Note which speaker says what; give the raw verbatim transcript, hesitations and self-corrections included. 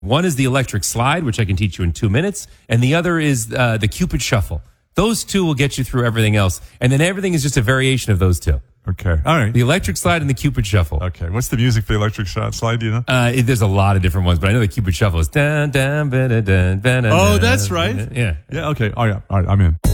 Speaker 1: One is the electric slide, which I can teach you in two minutes. And the other is uh, the Cupid shuffle. Those two will get you through everything else. And then everything is just a variation of those two.
Speaker 2: Okay. All right.
Speaker 1: The electric slide and the Cupid shuffle.
Speaker 2: Okay. What's the music for the electric shot slide? Do you know?
Speaker 1: Uh, it, there's a lot of different ones, but I know the Cupid shuffle is dun, dun, ba, da, dun, ba, da,
Speaker 2: Oh,
Speaker 1: dun,
Speaker 2: that's right.
Speaker 1: Yeah.
Speaker 2: Yeah. Okay. Oh, yeah. All right. I'm in.